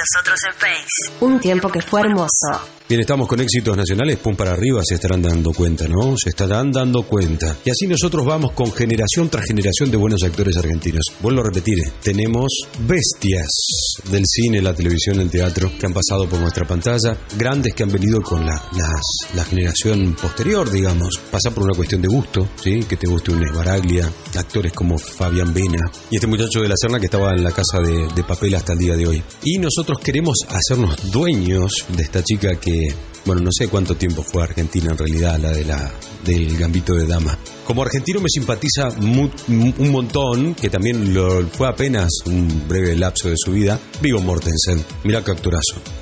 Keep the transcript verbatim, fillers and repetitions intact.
nosotros en Face. Un tiempo que fue hermoso. Bien, estamos con éxitos nacionales, pum para arriba, se estarán dando cuenta, ¿no? Se estarán dando cuenta. Y así nosotros vamos con generación tras generación de buenos actores argentinos. Vuelvo a repetir, tenemos bestias del cine, la televisión, el teatro, que han pasado por nuestra pantalla, grandes que han venido con la, las, la generación posterior, digamos. Pasa por una cuestión de gusto, ¿sí? Que te guste un Esbaraglia, actores como Fabián Vena y este muchacho de la Serna que estaba en la Casa de, de Papel hasta el día de hoy. Y nosotros queremos hacernos dueños de esta chica que, bueno, no sé cuánto tiempo fue Argentina en realidad, la de la del Gambito de Dama. Como argentino me simpatiza mu, un montón, que también lo fue apenas un breve lapso de su vida, Viggo Mortensen. Mirá qué actorazo.